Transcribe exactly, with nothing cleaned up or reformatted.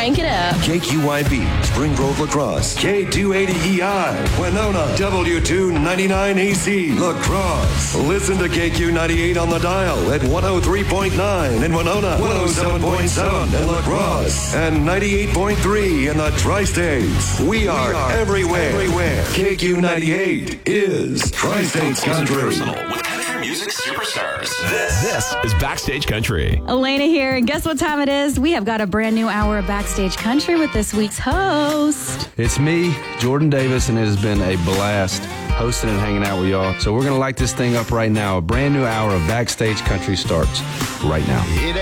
Crank it up. K Q Y B, Spring Grove La Crosse. K two eighty E I, Winona. W two ninety-nine A C, La Crosse. Listen to K Q ninety-eight on the dial at one oh three point nine in Winona, one oh seven point seven in La Crosse, and ninety-eight point three in the Tri-States. We are, we are everywhere. everywhere. K Q ninety-eight is Tri-States Country. Personal with country music superstars. This, this is Backstage Country. Elena here, and guess what time it is? We have got a brand new hour of Backstage Country with this week's host. It's me, Jordan Davis, and it has been a blast hosting and hanging out with y'all. So we're going to light this thing up right now. A brand new hour of Backstage Country starts right now.